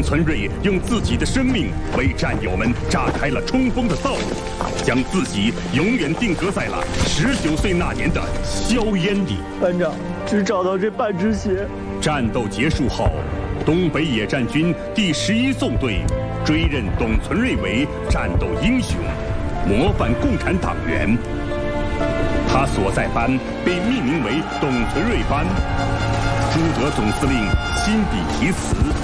存瑞用自己的生命为战友们炸开了冲锋的道路，将自己永远定格在了19岁那年的硝烟里。 班长，只找到这半只鞋。 战斗结束后，东北野战军第11纵队追认董存瑞为战斗英雄、模范共产党员。他所在班被命名为董存瑞班。朱德总司令亲笔题词，